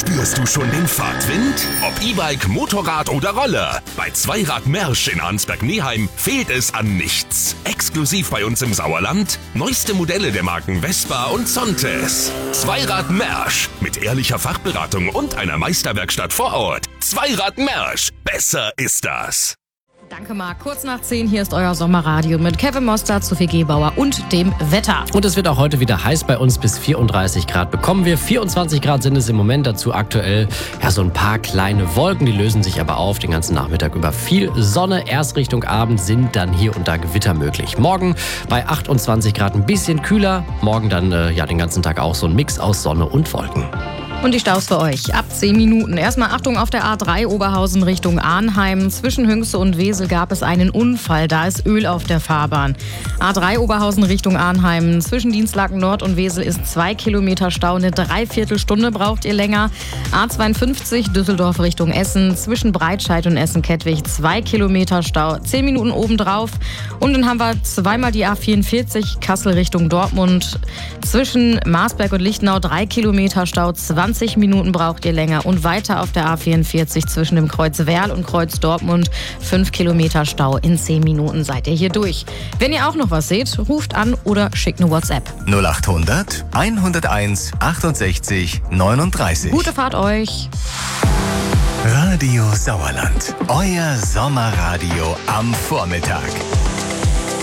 Spürst du schon den Fahrtwind? Ob E-Bike, Motorrad oder Roller. Bei Zweirad Mersch in Arnsberg-Neheim fehlt es an nichts. Exklusiv bei uns im Sauerland. Neueste Modelle der Marken Vespa und Sontes. Zweirad Mersch. Mit ehrlicher Fachberatung und einer Meisterwerkstatt vor Ort. Zweirad Mersch. Besser ist das. Danke, Marc. Kurz nach 10, hier ist euer Sommerradio mit Kevin Mostert, Sophie Gebauer und dem Wetter. Und es wird auch heute wieder heiß bei uns. Bis 34 Grad bekommen wir. 24 Grad sind es im Moment. Dazu aktuell so ein paar kleine Wolken. Die lösen sich aber auf den ganzen Nachmittag über. Viel Sonne. Erst Richtung Abend sind dann hier und da Gewitter möglich. Morgen bei 28 Grad ein bisschen kühler. Morgen dann den ganzen Tag auch so ein Mix aus Sonne und Wolken. Und die Staus für euch ab 10 Minuten. Erstmal Achtung auf der A3 Oberhausen Richtung Arnheim. Zwischen Hünxe und Wesel gab es einen Unfall. Da ist Öl auf der Fahrbahn. A3 Oberhausen Richtung Arnheim. Zwischen Dienstlaken Nord und Wesel ist 2 Kilometer Stau. Eine Dreiviertelstunde braucht ihr länger. A52 Düsseldorf Richtung Essen. Zwischen Breitscheid und Essen-Kettwig 2 Kilometer Stau. 10 Minuten obendrauf. Und dann haben wir zweimal die A44 Kassel Richtung Dortmund. Zwischen Marsberg und Lichtenau 3 Kilometer Stau. 20 Minuten braucht ihr länger. Und weiter auf der A44 zwischen dem Kreuz Werl und Kreuz Dortmund 5 Kilometer Stau. In 10 Minuten seid ihr hier durch. Wenn ihr auch noch was seht, ruft an oder schickt eine WhatsApp. 0800 101 68 39. Gute Fahrt euch. Radio Sauerland. Euer Sommerradio am Vormittag.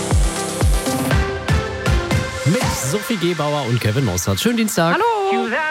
Mit Sophie Gebauer und Kevin Mostert. Schönen Dienstag. Hallo.